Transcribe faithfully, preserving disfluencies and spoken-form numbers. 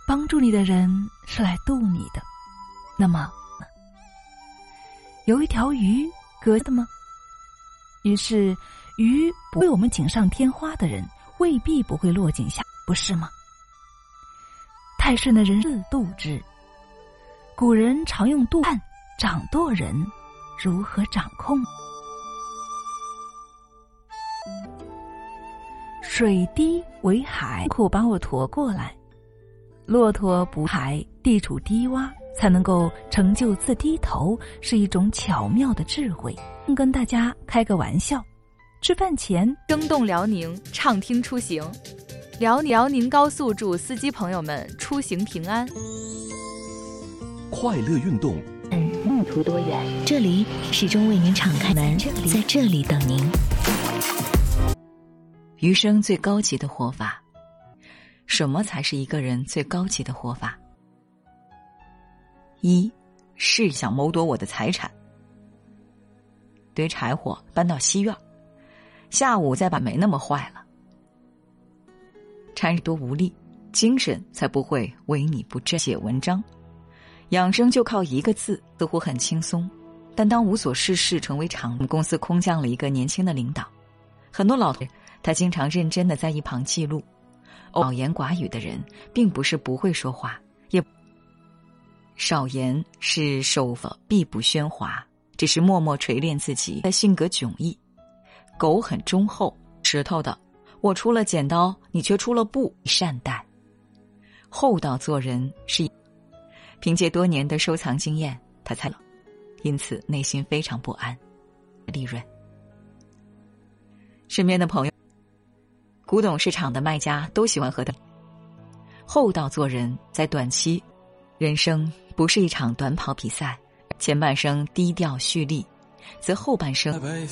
帮助你的人是来渡你的，那么有一条鱼隔的吗？于是鱼不为我们锦上添花的人未必不会落井下，不是吗？太顺的人自度之。古人常用渡汉掌舵人，如何掌控？水低为海，苦把我驮过来。骆驼不海，地处低洼，才能够成就自低头，是一种巧妙的智慧。跟大家开个玩笑，吃饭前生动辽宁，畅听出行。辽辽宁高速祝司机朋友们出行平安。 快乐运动， 路途多远？这里始终为您敞开门，在这里等您。 余生最高级的活法，什么才是一个人最高级的活法？一，是想谋夺我的财产。堆柴火搬到西院，下午再把没那么坏了。搀多无力，精神才不会为你不振。写文章，养生就靠一个字，似乎很轻松，但当无所事事成为常，公司空降了一个年轻的领导，很多老他经常认真地在一旁记录。少言寡语的人并不是不会说话，也少言是手法必不喧哗，只是默默锤炼自己的性格迥异。狗很忠厚，石头的，我出了剪刀，你却出了布，善待。厚道做人是凭借多年的收藏经验，他才了，因此内心非常不安。利润，身边的朋友，古董市场的卖家都喜欢和他。厚道做人，在短期，人生不是一场短跑比赛，前半生低调蓄力，则后半生